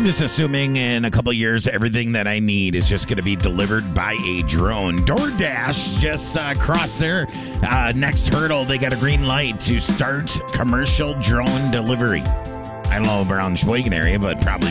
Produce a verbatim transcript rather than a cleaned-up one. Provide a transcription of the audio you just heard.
I'm just assuming in a couple years, everything that I need is just going to be delivered by a drone. DoorDash just uh, crossed their uh, next hurdle. They got a green light to start commercial drone delivery. I don't know around the Sheboygan area, but probably